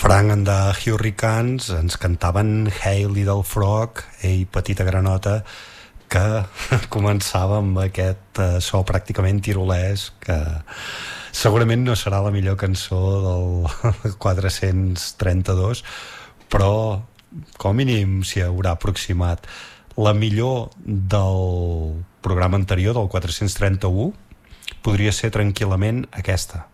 Frank and the Hurricanes ens cantaven Hey Little Frog, Ei Petita Granota, que començava amb aquest so pràcticament tirolès, que segurament no serà la millor cançó del 432, però com a mínim s'hi haurà aproximat. La millor del programa anterior, del 431, podria ser tranquil·lament aquesta.